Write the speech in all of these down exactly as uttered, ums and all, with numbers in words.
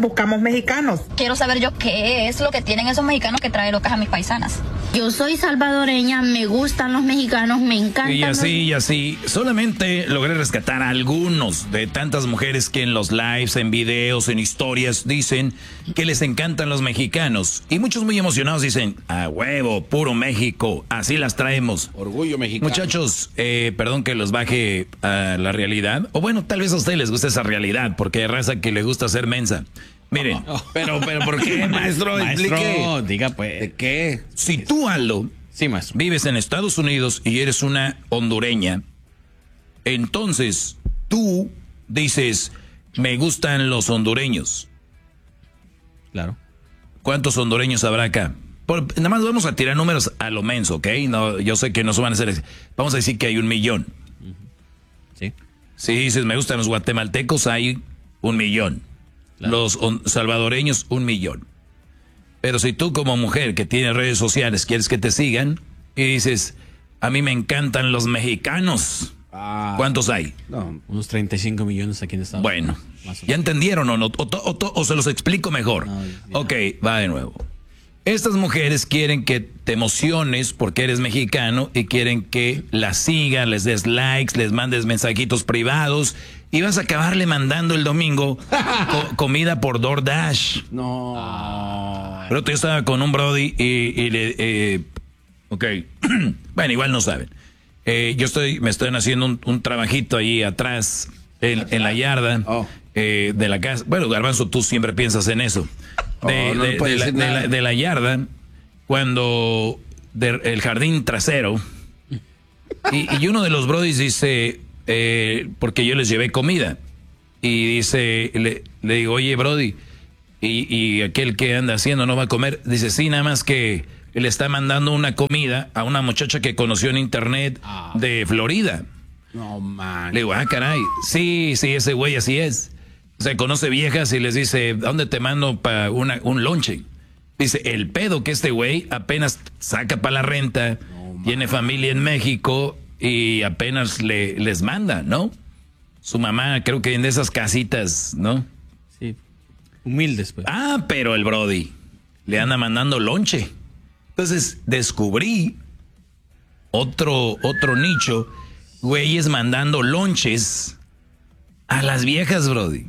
buscamos mexicanos. Quiero saber yo qué es lo que tienen esos mexicanos que traen locas a mis paisanas. Yo soy salvadoreña, me gustan los mexicanos, me encantan. Y así, los... y así. Solamente logré rescatar a algunos de tantas mujeres que en los lives, en videos, en historias dicen que les encantan los mexicanos. Y muchos muy emocionados dicen, a huevo, puro México, así las traemos. Orgullo mexicano. Muchachos, eh, perdón que los baje a la realidad. O bueno, tal vez a ustedes les gusta esa realidad, porque hay raza que le gusta ser mensa. Miren. Oh, pero, pero, ¿por qué, maestro? Maestro, Explique. diga pues. ¿De qué? Si tú, Aldo, sí, maestro, vives en Estados Unidos y eres una hondureña, entonces tú dices, me gustan los hondureños. Claro. ¿Cuántos hondureños habrá acá? Por, nada más vamos a tirar números a lo menso, ¿ok? No, yo sé que no van a ser... Vamos a decir que hay un millón. Sí. Si dices, me gustan los guatemaltecos, hay un millón. Claro. Los on, salvadoreños, un millón. Pero si tú como mujer que tiene redes sociales quieres que te sigan y dices, a mí me encantan los mexicanos, ah, ¿cuántos hay? No, unos treinta y cinco millones aquí en Estados Unidos. Bueno, ¿ya entendieron o no? O, o, o, o se los explico mejor. No, ok, va de nuevo. Estas mujeres quieren que te emociones porque eres mexicano y quieren que las sigas, les des likes, les mandes mensajitos privados y vas a acabarle mandando el domingo co comida por DoorDash. No. Ah. Pero yo estaba con un brody y, y le... Eh, ok, bueno, igual no saben. Eh, yo estoy, me estoy haciendo un, un trabajito ahí atrás, en, en la yarda oh. eh, de la casa. Bueno, Garbanzo, tú siempre piensas en eso. De, oh, no de, de, la, de, la, de la yarda, cuando de, el jardín trasero, y, y uno de los brodis dice, eh, porque yo les llevé comida, y dice, le, le digo, oye brody, y, y aquel que anda haciendo no va a comer, dice, sí, nada más que le está mandando una comida a una muchacha que conoció en internet ah. de Florida. No, man. Le digo, ah, caray, sí, sí, ese güey así es. O sea, conoce viejas y les dice, ¿dónde te mando para un lonche? Dice, el pedo que este güey apenas saca para la renta, no, tiene familia en México y apenas le, les manda, ¿no? Su mamá, creo que en esas casitas, ¿no? Sí, humildes, pues. Ah, pero el brody le anda mandando lonche. Entonces, descubrí otro, otro nicho, güeyes mandando lonches a las viejas, brody.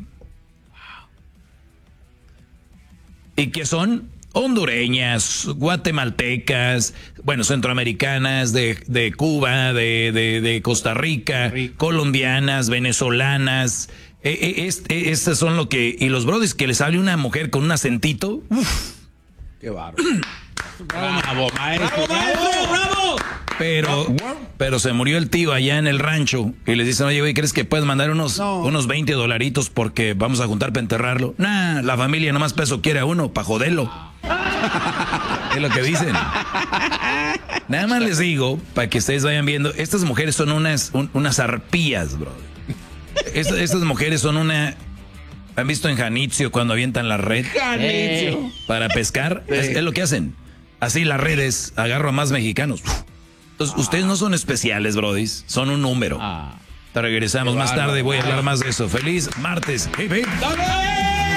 ¿Y qué son? Hondureñas, guatemaltecas, bueno, centroamericanas, de, de Cuba, de, de, de Costa Rica, Rico. colombianas, venezolanas. Eh, eh, este, estos son lo que... Y los brodis que les hable una mujer con un acentito. Uf. Qué bárbaro. Bravo, maestro. Bravo, maestro, bravo. Pero, pero se murió el tío allá en el rancho y les dicen, oye, güey, ¿crees que puedes mandar unos, no. unos veinte dolaritos porque vamos a juntar para enterrarlo? Nah, la familia nomás peso quiere a uno para joderlo. Es lo que dicen. Nada más les digo, para que ustedes vayan viendo, estas mujeres son unas, un, unas arpías, bro. Estas, estas mujeres son una... ¿Han visto en Janitzio cuando avientan la red? Janitzio. Para pescar, es, es lo que hacen. Así las redes, agarro a más mexicanos. Entonces, ah. ustedes no son especiales, brodis, son un número. Ah. Te regresamos más tarde, voy a hablar más de eso. Feliz martes. Hip, hip.